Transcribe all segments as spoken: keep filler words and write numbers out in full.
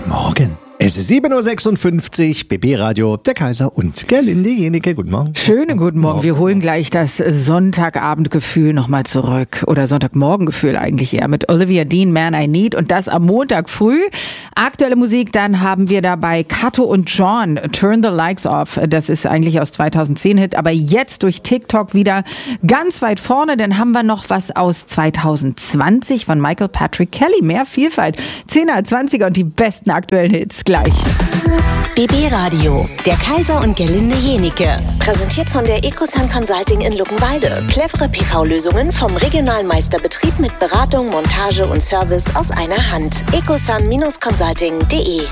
Morgen. Es ist sieben Uhr sechsundfünfzig, B B-Radio, der Kaiser und Gerlinde Jenike. Guten Morgen. Schönen guten Morgen. Wir holen gleich das Sonntagabendgefühl nochmal zurück. Oder Sonntagmorgengefühl eigentlich eher mit Olivia Dean, Man I Need. Und das am Montag früh. Aktuelle Musik, dann haben wir dabei Kato und John, Turn the Lights Off. Das ist eigentlich aus zweitausendzehn Hit. Aber jetzt durch TikTok wieder ganz weit vorne. Dann haben wir noch was aus zweitausendzwanzig von Michael Patrick Kelly. Mehr Vielfalt. zehner, zwanziger und die besten aktuellen Hits. Gleich. B B-Radio, der Kaiser und Gerlinde Jenike. Präsentiert von der Ecosun Consulting in Luckenwalde. Clevere P V-Lösungen vom regionalen Meisterbetrieb mit Beratung, Montage und Service aus einer Hand. ecosun Consulting punkt de.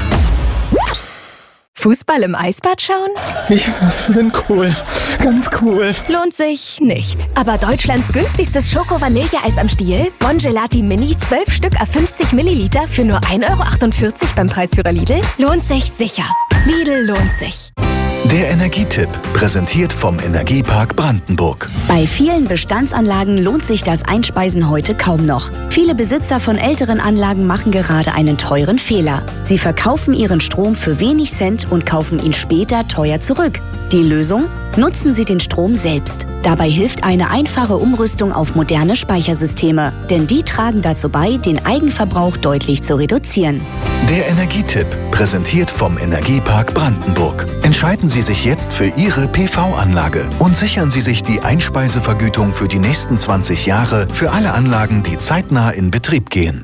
Fußball im Eisbad schauen? Ich bin cool. Ganz cool. Lohnt sich nicht. Aber Deutschlands günstigstes Schoko-Vanilleeis am Stiel? Bon Gelati Mini, zwölf Stück à fünfzig Milliliter für nur ein Euro achtundvierzig beim Preisführer Lidl? Lohnt sich sicher. Lidl lohnt sich. Der Energietipp, präsentiert vom Energiepark Brandenburg. Bei vielen Bestandsanlagen lohnt sich das Einspeisen heute kaum noch. Viele Besitzer von älteren Anlagen machen gerade einen teuren Fehler. Sie verkaufen ihren Strom für wenig Cent und kaufen ihn später teuer zurück. Die Lösung? Nutzen Sie den Strom selbst. Dabei hilft eine einfache Umrüstung auf moderne Speichersysteme, denn die tragen dazu bei, den Eigenverbrauch deutlich zu reduzieren. Der Energietipp, präsentiert vom Energiepark Brandenburg. Entscheiden Sie sich jetzt für Ihre P V-Anlage und sichern Sie sich die Einspeisevergütung für die nächsten zwanzig Jahre für alle Anlagen, die zeitnah in Betrieb gehen.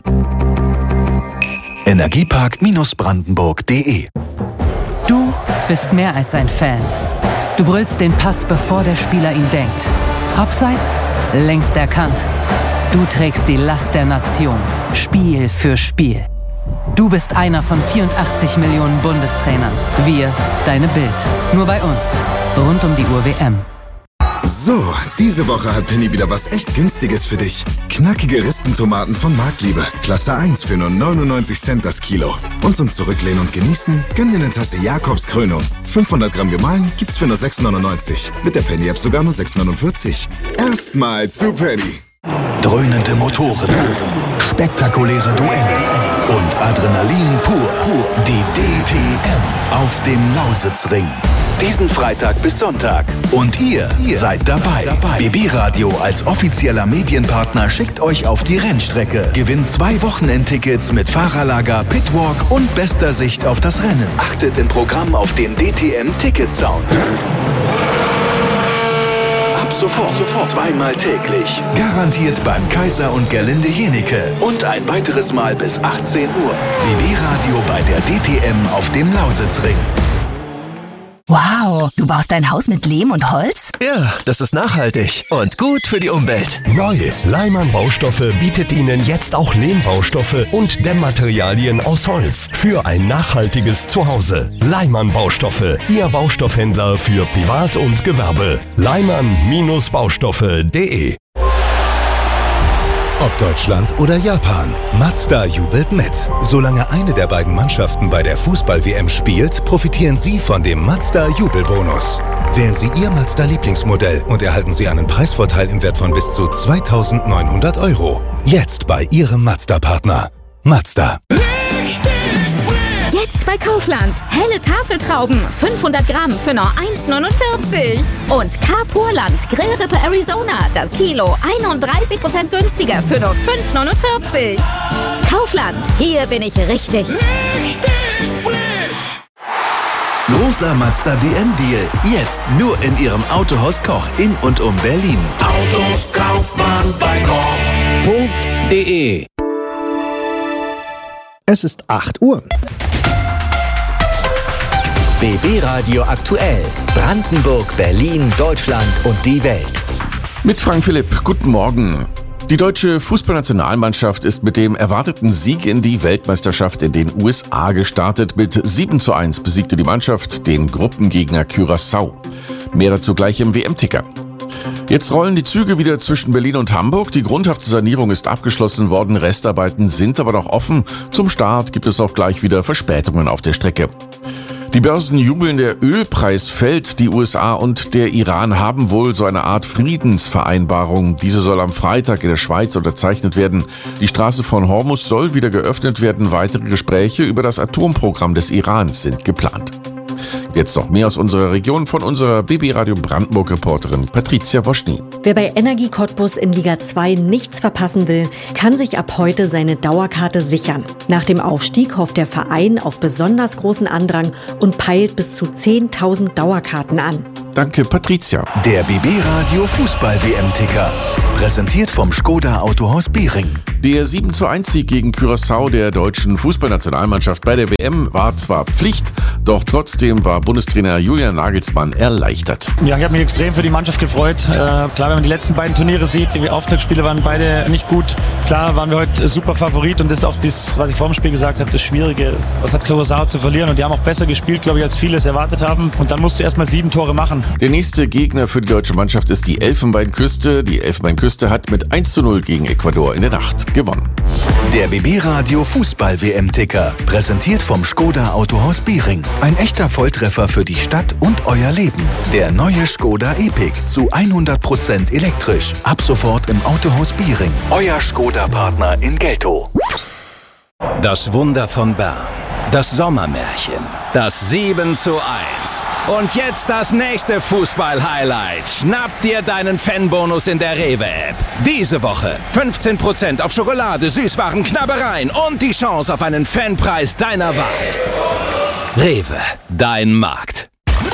Energiepark Brandenburg punkt de. Du bist mehr als ein Fan. Du brüllst den Pass, bevor der Spieler ihn denkt. Abseits? Längst erkannt. Du trägst die Last der Nation. Spiel für Spiel. Du bist einer von vierundachtzig Millionen Bundestrainern. Wir, deine Bild. Nur bei uns. Rund um die Uhr W M. So, diese Woche hat Penny wieder was echt Günstiges für dich. Knackige Ristentomaten von Marktliebe. Klasse eins für nur neunundneunzig Cent das Kilo. Und zum Zurücklehnen und Genießen, gönn dir eine Tasse Jakobs Krönung. fünfhundert Gramm gemahlen gibt's für nur sechs neunundneunzig. Mit der Penny-App sogar nur sechs neunundvierzig. Erstmal zu Penny. Dröhnende Motoren, spektakuläre Duelle und Adrenalin pur. Die D T M auf dem Lausitzring. Diesen Freitag bis Sonntag. Und ihr, ihr seid dabei. dabei. B B-Radio als offizieller Medienpartner schickt euch auf die Rennstrecke. Gewinnt zwei Wochenendtickets mit Fahrerlager, Pitwalk und bester Sicht auf das Rennen. Achtet im Programm auf den D T M-Ticket-Sound. Ab sofort, sofort, zweimal täglich. Garantiert beim Kaiser und Gerlinde Jenike. Und ein weiteres Mal bis achtzehn Uhr. B B-Radio bei der D T M auf dem Lausitzring. Wow, du baust dein Haus mit Lehm und Holz? Ja, das ist nachhaltig und gut für die Umwelt. Neu, Leimann Baustoffe bietet Ihnen jetzt auch Lehmbaustoffe und Dämmmaterialien aus Holz für ein nachhaltiges Zuhause. Leimann Baustoffe, Ihr Baustoffhändler für Privat und Gewerbe. Leimann Baustoffe punkt de. Ob Deutschland oder Japan, Mazda jubelt mit. Solange eine der beiden Mannschaften bei der Fußball-W M spielt, profitieren Sie von dem Mazda-Jubelbonus. Wählen Sie Ihr Mazda-Lieblingsmodell und erhalten Sie einen Preisvorteil im Wert von bis zu zweitausendneunhundert Euro. Jetzt bei Ihrem Mazda-Partner. Mazda. Jetzt bei Kaufland. Helle Tafeltrauben, fünfhundert Gramm für nur eins neunundvierzig. Und Carpurland Grillrippe Arizona, das Kilo einunddreißig Prozent günstiger für nur fünf neunundvierzig. Kaufland, hier bin ich richtig. Richtig frisch. Großer Mazda W M-Deal. Jetzt nur in Ihrem Autohaus Koch in und um Berlin. Autos kauft man bei Koch punkt de. Es ist acht Uhr. B B-Radio aktuell. Brandenburg, Berlin, Deutschland und die Welt. Mit Frank Philipp, guten Morgen. Die deutsche Fußballnationalmannschaft ist mit dem erwarteten Sieg in die Weltmeisterschaft in den U S A gestartet. Mit sieben zu eins besiegte die Mannschaft den Gruppengegner Curaçao. Mehr dazu gleich im W M-Ticker. Jetzt rollen die Züge wieder zwischen Berlin und Hamburg. Die grundhafte Sanierung ist abgeschlossen worden, Restarbeiten sind aber noch offen. Zum Start gibt es auch gleich wieder Verspätungen auf der Strecke. Die Börsen jubeln, der Ölpreis fällt. Die U S A und der Iran haben wohl so eine Art Friedensvereinbarung. Diese soll am Freitag in der Schweiz unterzeichnet werden. Die Straße von Hormuz soll wieder geöffnet werden. Weitere Gespräche über das Atomprogramm des Irans sind geplant. Jetzt noch mehr aus unserer Region von unserer B B Radio Brandenburg-Reporterin Patricia Woschny. Wer bei Energie Cottbus in Liga zwei nichts verpassen will, kann sich ab heute seine Dauerkarte sichern. Nach dem Aufstieg hofft der Verein auf besonders großen Andrang und peilt bis zu zehntausend Dauerkarten an. Danke, Patricia. Der B B Radio Fußball-W M-Ticker. Präsentiert vom Skoda Autohaus Behring. Der sieben zu eins Sieg gegen Curaçao der deutschen Fußballnationalmannschaft bei der W M war zwar Pflicht, doch trotzdem war Bundestrainer Julian Nagelsmann erleichtert. Ja, ich habe mich extrem für die Mannschaft gefreut. Äh, klar, wenn man die letzten beiden Turniere sieht, die Auftaktspiele waren beide nicht gut. Klar waren wir heute super Favorit und das ist auch das, was ich vor dem Spiel gesagt habe, das Schwierige. Was hat Curaçao zu verlieren? Und die haben auch besser gespielt, glaube ich, als viele es erwartet haben. Und dann musst du erst mal sieben Tore machen. Der nächste Gegner für die deutsche Mannschaft ist die Elfenbeinküste. Die Elfenbeinküste hat mit eins zu null gegen Ecuador in der Nacht gewonnen. Der B B Radio Fußball-W M-Ticker. Präsentiert vom Skoda Autohaus Behring. Ein echter Volltreffer für die Stadt und euer Leben. Der neue Skoda Epic zu hundert Prozent elektrisch. Ab sofort im Autohaus Behring. Euer Skoda-Partner in Geltow. Das Wunder von Bern. Das Sommermärchen. Das sieben zu eins. Und jetzt das nächste Fußball-Highlight. Schnapp dir deinen Fanbonus in der Rewe-App. Diese Woche fünfzehn Prozent auf Schokolade, Süßwaren, Knabbereien und die Chance auf einen Fanpreis deiner Wahl. Rewe, dein Markt.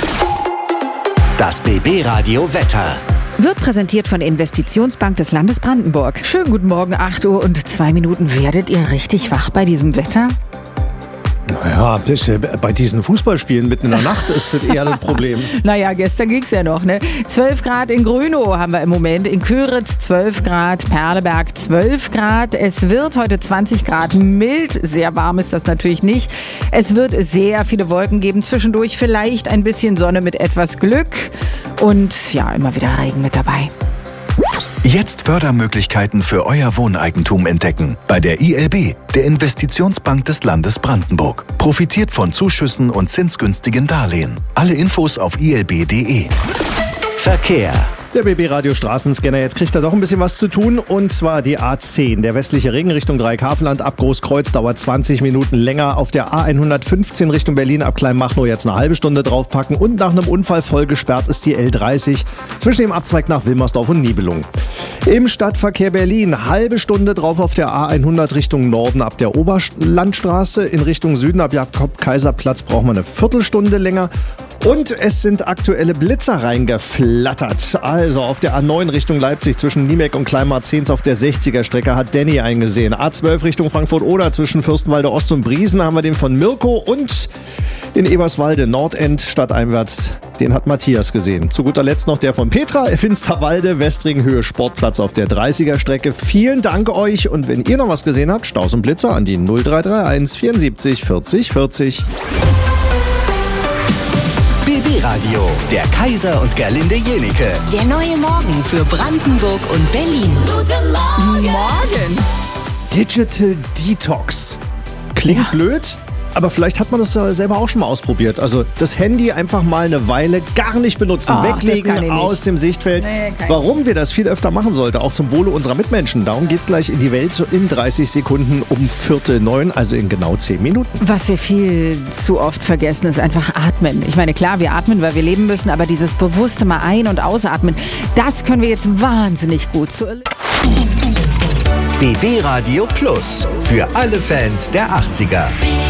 Das B B Radio Wetter. Wird präsentiert von der Investitionsbank des Landes Brandenburg. Schönen guten Morgen, acht Uhr und zwei Minuten. Werdet ihr richtig wach bei diesem Wetter? Naja, das, äh, bei diesen Fußballspielen mitten in der Nacht ist das eher ein Problem. Naja, gestern ging's ja noch, ne? zwölf Grad in Grünow haben wir im Moment, in Köritz zwölf Grad, Perleberg zwölf Grad. Es wird heute zwanzig Grad mild, sehr warm ist das natürlich nicht. Es wird sehr viele Wolken geben, zwischendurch vielleicht ein bisschen Sonne mit etwas Glück und ja, immer wieder Regen mit dabei. Jetzt Fördermöglichkeiten für euer Wohneigentum entdecken. Bei der I L B, der Investitionsbank des Landes Brandenburg. Profitiert von Zuschüssen und zinsgünstigen Darlehen. Alle Infos auf i l b punkt d e. Verkehr. Der B B Radio Straßenscanner, jetzt kriegt er doch ein bisschen was zu tun, und zwar die A zehn. Der westliche Ring Richtung Dreieckhavenland ab Großkreuz dauert zwanzig Minuten länger. Auf der A hundertfünfzehn Richtung Berlin ab Kleinmachnow jetzt eine halbe Stunde draufpacken, und nach einem Unfall voll gesperrt ist die L dreißig zwischen dem Abzweig nach Wilmersdorf und Nibelung. Im Stadtverkehr Berlin halbe Stunde drauf auf der A hundert Richtung Norden ab der Oberlandstraße. In Richtung Süden ab Jakob-Kaiser-Platz braucht man eine Viertelstunde länger. Und es sind aktuelle Blitzer reingeflattert. Also auf der A neun Richtung Leipzig zwischen Niemek und Kleinmarzens auf der sechziger Strecke hat Danny eingesehen. A zwölf Richtung Frankfurt-Oder zwischen Fürstenwalde Ost und Briesen haben wir den von Mirko, und in Eberswalde Nordend stadteinwärts, den hat Matthias gesehen. Zu guter Letzt noch der von Petra, Finsterwalde, Westring, Höhe Sportplatz auf der dreißiger Strecke. Vielen Dank euch, und wenn ihr noch was gesehen habt, Staus und Blitzer an die null drei drei eins vierundsiebzig vierzig vierzig. B B Radio, der Kaiser und Gerlinde Jenike. Der neue Morgen für Brandenburg und Berlin. Guten Morgen. Morgen. Digital Detox. Klingt ja blöd, aber vielleicht hat man das selber auch schon mal ausprobiert. Also das Handy einfach mal eine Weile gar nicht benutzen, oh, weglegen aus dem Sichtfeld. Nee, Warum wir das viel öfter machen sollten, auch zum Wohle unserer Mitmenschen. Darum geht's gleich in die Welt in dreißig Sekunden um Viertel neun, also in genau zehn Minuten. Was wir viel zu oft vergessen, ist einfach atmen. Ich meine, klar, wir atmen, weil wir leben müssen, aber dieses bewusste Mal ein- und ausatmen, das können wir jetzt wahnsinnig gut. B B Radio Plus für alle Fans der achtziger.